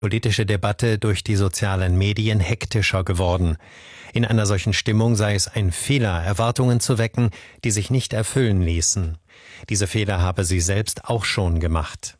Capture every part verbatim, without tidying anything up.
politische Debatte durch die sozialen Medien hektischer geworden. In einer solchen Stimmung sei es ein Fehler, Erwartungen zu wecken, die sich nicht erfüllen ließen. Diese Fehler habe sie selbst auch schon gemacht.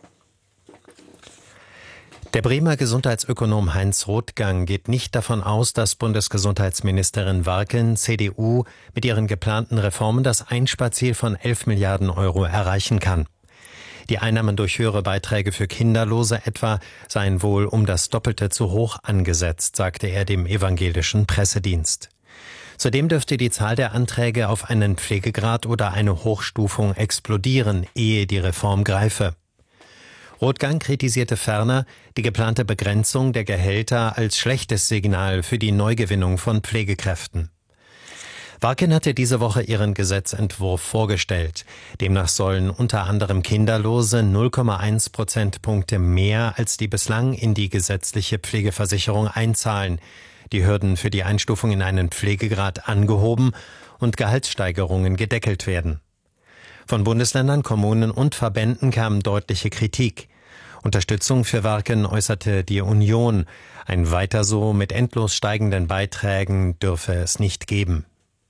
Der Bremer Gesundheitsökonom Heinz Rothgang geht nicht davon aus, dass Bundesgesundheitsministerin Warken, C D U, mit ihren geplanten Reformen das Einsparziel von elf Milliarden Euro erreichen kann. Die Einnahmen durch höhere Beiträge für Kinderlose etwa seien wohl um das Doppelte zu hoch angesetzt, sagte er dem evangelischen Pressedienst. Zudem dürfte die Zahl der Anträge auf einen Pflegegrad oder eine Hochstufung explodieren, ehe die Reform greife. Rothgang kritisierte ferner die geplante Begrenzung der Gehälter als schlechtes Signal für die Neugewinnung von Pflegekräften. Warken hatte diese Woche ihren Gesetzentwurf vorgestellt. Demnach sollen unter anderem Kinderlose null Komma eins Prozentpunkte mehr als die bislang in die gesetzliche Pflegeversicherung einzahlen, die Hürden für die Einstufung in einen Pflegegrad angehoben und Gehaltssteigerungen gedeckelt werden. Von Bundesländern, Kommunen und Verbänden kam deutliche Kritik. Unterstützung für Warken äußerte die Union. Ein Weiter so mit endlos steigenden Beiträgen dürfe es nicht geben.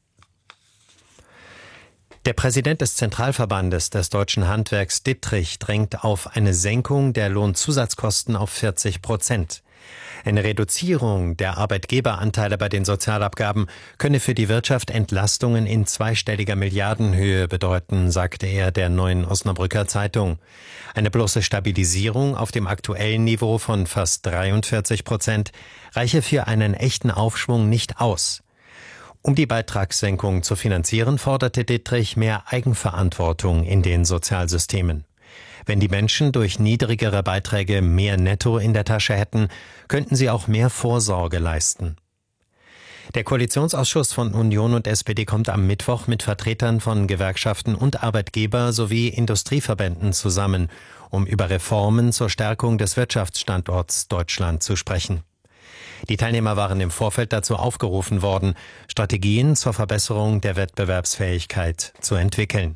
Der Präsident des Zentralverbandes des deutschen Handwerks Dittrich drängt auf eine Senkung der Lohnzusatzkosten auf vierzig Prozent. Eine Reduzierung der Arbeitgeberanteile bei den Sozialabgaben könne für die Wirtschaft Entlastungen in zweistelliger Milliardenhöhe bedeuten, sagte er der Neuen Osnabrücker Zeitung. Eine bloße Stabilisierung auf dem aktuellen Niveau von fast dreiundvierzig Prozent reiche für einen echten Aufschwung nicht aus. Um die Beitragssenkung zu finanzieren, forderte Dittrich mehr Eigenverantwortung in den Sozialsystemen. Wenn die Menschen durch niedrigere Beiträge mehr Netto in der Tasche hätten, könnten sie auch mehr Vorsorge leisten. Der Koalitionsausschuss von Union und S P D kommt am Mittwoch mit Vertretern von Gewerkschaften und Arbeitgeber sowie Industrieverbänden zusammen, um über Reformen zur Stärkung des Wirtschaftsstandorts Deutschland zu sprechen. Die Teilnehmer waren im Vorfeld dazu aufgerufen worden, Strategien zur Verbesserung der Wettbewerbsfähigkeit zu entwickeln.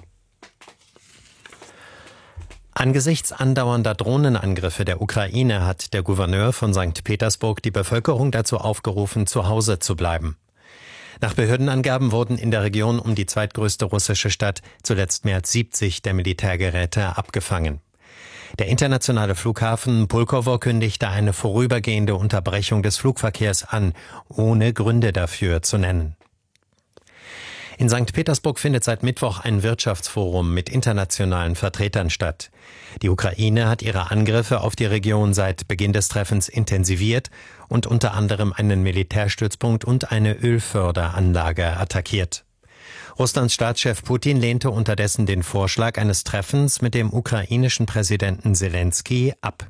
Angesichts andauernder Drohnenangriffe der Ukraine hat der Gouverneur von Sankt Petersburg die Bevölkerung dazu aufgerufen, zu Hause zu bleiben. Nach Behördenangaben wurden in der Region um die zweitgrößte russische Stadt zuletzt mehr als siebzig der Militärgeräte abgefangen. Der internationale Flughafen Pulkowo kündigte eine vorübergehende Unterbrechung des Flugverkehrs an, ohne Gründe dafür zu nennen. In Sankt Petersburg findet seit Mittwoch ein Wirtschaftsforum mit internationalen Vertretern statt. Die Ukraine hat ihre Angriffe auf die Region seit Beginn des Treffens intensiviert und unter anderem einen Militärstützpunkt und eine Ölförderanlage attackiert. Russlands Staatschef Putin lehnte unterdessen den Vorschlag eines Treffens mit dem ukrainischen Präsidenten Selenskyj ab.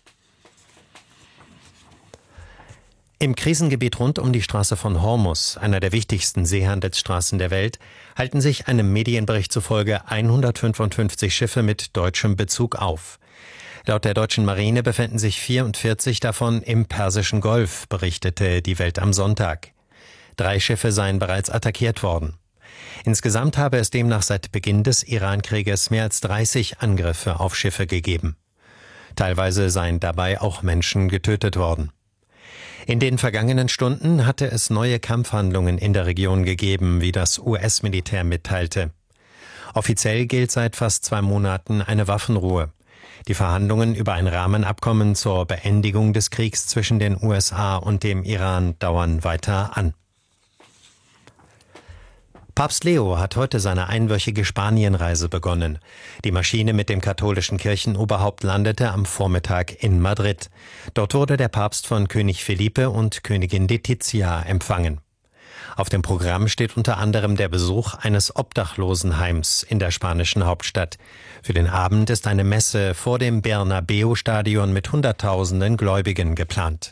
Im Krisengebiet rund um die Straße von Hormuz, einer der wichtigsten Seehandelsstraßen der Welt, halten sich einem Medienbericht zufolge hundertfünfundfünfzig Schiffe mit deutschem Bezug auf. Laut der deutschen Marine befinden sich vierundvierzig davon im Persischen Golf, berichtete die Welt am Sonntag. Drei Schiffe seien bereits attackiert worden. Insgesamt habe es demnach seit Beginn des Iran-Krieges mehr als dreißig Angriffe auf Schiffe gegeben. Teilweise seien dabei auch Menschen getötet worden. In den vergangenen Stunden hatte es neue Kampfhandlungen in der Region gegeben, wie das U S-Militär mitteilte. Offiziell gilt seit fast zwei Monaten eine Waffenruhe. Die Verhandlungen über ein Rahmenabkommen zur Beendigung des Kriegs zwischen den U S A und dem Iran dauern weiter an. Papst Leo hat heute seine einwöchige Spanienreise begonnen. Die Maschine mit dem katholischen Kirchenoberhaupt landete am Vormittag in Madrid. Dort wurde der Papst von König Felipe und Königin Letizia empfangen. Auf dem Programm steht unter anderem der Besuch eines Obdachlosenheims in der spanischen Hauptstadt. Für den Abend ist eine Messe vor dem Bernabeu-Stadion mit Hunderttausenden Gläubigen geplant.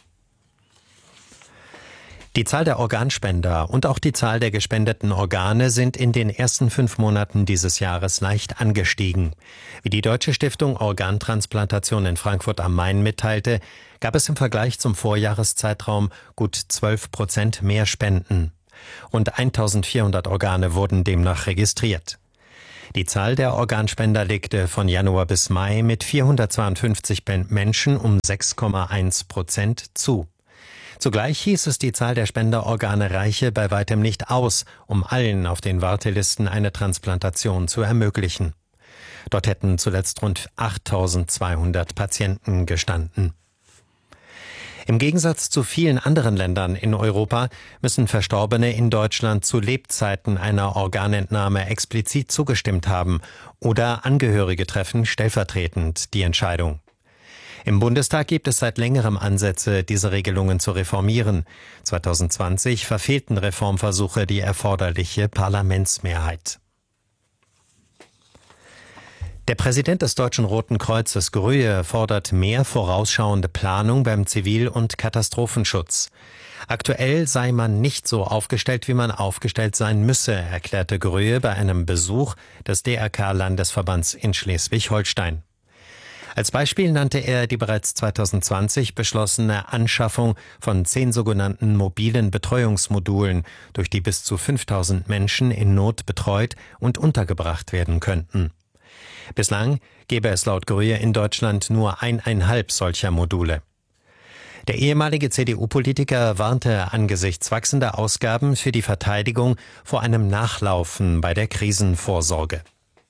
Die Zahl der Organspender und auch die Zahl der gespendeten Organe sind in den ersten fünf Monaten dieses Jahres leicht angestiegen. Wie die Deutsche Stiftung Organtransplantation in Frankfurt am Main mitteilte, gab es im Vergleich zum Vorjahreszeitraum gut zwölf Prozent mehr Spenden. Rund eintausendvierhundert Organe wurden demnach registriert. Die Zahl der Organspender legte von Januar bis Mai mit vierhundertzweiundfünfzig Menschen um sechs Komma eins Prozent zu. Zugleich hieß es, die Zahl der Spenderorgane reiche bei weitem nicht aus, um allen auf den Wartelisten eine Transplantation zu ermöglichen. Dort hätten zuletzt rund achttausendzweihundert Patienten gestanden. Im Gegensatz zu vielen anderen Ländern in Europa müssen Verstorbene in Deutschland zu Lebzeiten einer Organentnahme explizit zugestimmt haben oder Angehörige treffen stellvertretend die Entscheidung. Im Bundestag gibt es seit längerem Ansätze, diese Regelungen zu reformieren. zweitausendzwanzig verfehlten Reformversuche die erforderliche Parlamentsmehrheit. Der Präsident des Deutschen Roten Kreuzes, Grühe, fordert mehr vorausschauende Planung beim Zivil- und Katastrophenschutz. Aktuell sei man nicht so aufgestellt, wie man aufgestellt sein müsse, erklärte Grühe bei einem Besuch des D R K-Landesverbands in Schleswig-Holstein. Als Beispiel nannte er die bereits zweitausendzwanzig beschlossene Anschaffung von zehn sogenannten mobilen Betreuungsmodulen, durch die bis zu fünftausend Menschen in Not betreut und untergebracht werden könnten. Bislang gäbe es laut Grühe in Deutschland nur eineinhalb solcher Module. Der ehemalige C D U-Politiker warnte angesichts wachsender Ausgaben für die Verteidigung vor einem Nachlaufen bei der Krisenvorsorge.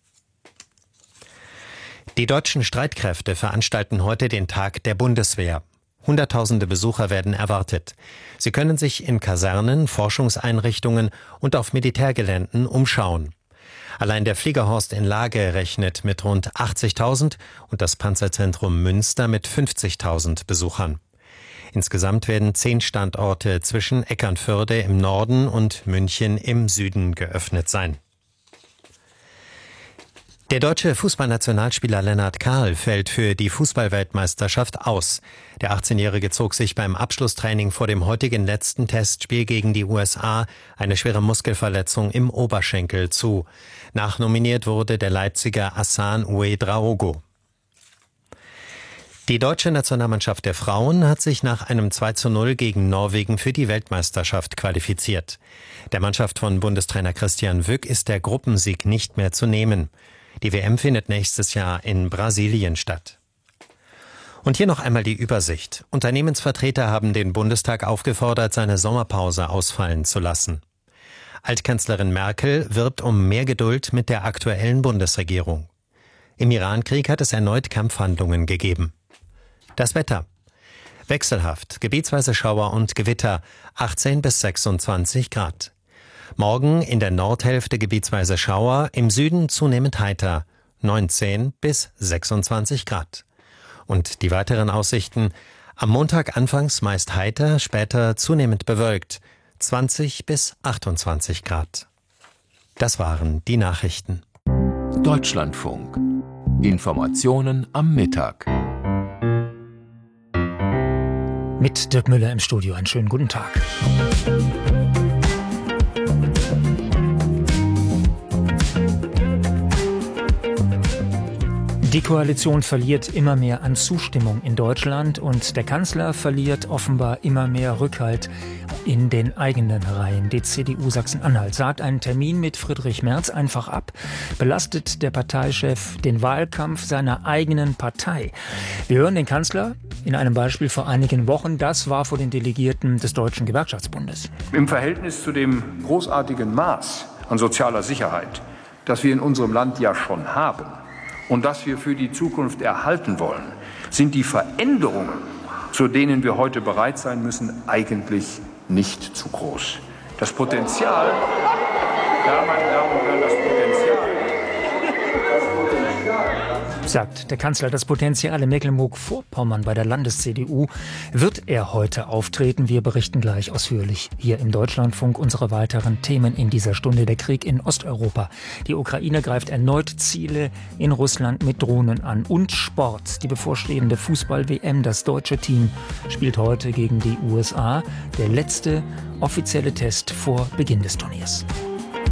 Die deutschen Streitkräfte veranstalten heute den Tag der Bundeswehr. Hunderttausende Besucher werden erwartet. Sie können sich in Kasernen, Forschungseinrichtungen und auf Militärgeländen umschauen. Allein der Fliegerhorst in Lage rechnet mit rund achtzigtausend und das Panzerzentrum Münster mit fünfzigtausend Besuchern. Insgesamt werden zehn Standorte zwischen Eckernförde im Norden und München im Süden geöffnet sein. Der deutsche Fußballnationalspieler Lennart Kahl fällt für die Fußballweltmeisterschaft aus. Der achtzehnjährige zog sich beim Abschlusstraining vor dem heutigen letzten Testspiel gegen die U S A eine schwere Muskelverletzung im Oberschenkel zu. Nachnominiert wurde der Leipziger Hassan Ouedraogo. Die deutsche Nationalmannschaft der Frauen hat sich nach einem zwei zu null gegen Norwegen für die Weltmeisterschaft qualifiziert. Der Mannschaft von Bundestrainer Christian Wück ist der Gruppensieg nicht mehr zu nehmen. Die W M findet nächstes Jahr in Brasilien statt. Und hier noch einmal die Übersicht. Unternehmensvertreter haben den Bundestag aufgefordert, seine Sommerpause ausfallen zu lassen. Altkanzlerin Merkel wirbt um mehr Geduld mit der aktuellen Bundesregierung. Im Irankrieg hat es erneut Kampfhandlungen gegeben. Das Wetter. Wechselhaft, gebietsweise Schauer und Gewitter, achtzehn bis sechsundzwanzig Grad. Morgen in der Nordhälfte gebietsweise Schauer, im Süden zunehmend heiter, neunzehn bis sechsundzwanzig Grad. Und die weiteren Aussichten: am Montag anfangs meist heiter, später zunehmend bewölkt, zwanzig bis achtundzwanzig Grad. Das waren die Nachrichten. Deutschlandfunk. Informationen am Mittag. Mit Dirk Müller im Studio. Einen schönen guten Tag. Die Koalition verliert immer mehr an Zustimmung in Deutschland und der Kanzler verliert offenbar immer mehr Rückhalt in den eigenen Reihen. Die C D U Sachsen-Anhalt sagt einen Termin mit Friedrich Merz einfach ab, belastet der Parteichef den Wahlkampf seiner eigenen Partei. Wir hören den Kanzler in einem Beispiel vor einigen Wochen. Das war vor den Delegierten des Deutschen Gewerkschaftsbundes. Im Verhältnis zu dem großartigen Maß an sozialer Sicherheit, das wir in unserem Land ja schon haben, und das wir für die Zukunft erhalten wollen, sind die Veränderungen, zu denen wir heute bereit sein müssen, eigentlich nicht zu groß. Das Potenzial, ja, meine Damen und Herren, das Potenzial, das Potenzial, sagt der Kanzler. Das Potenzial in Mecklenburg-Vorpommern bei der Landes-C D U wird er heute auftreten. Wir berichten gleich ausführlich hier im Deutschlandfunk. Unsere weiteren Themen in dieser Stunde: der Krieg in Osteuropa. Die Ukraine greift erneut Ziele in Russland mit Drohnen an. Und Sport. Die bevorstehende Fußball-W M. Das deutsche Team spielt heute gegen die U S A. Der letzte offizielle Test vor Beginn des Turniers.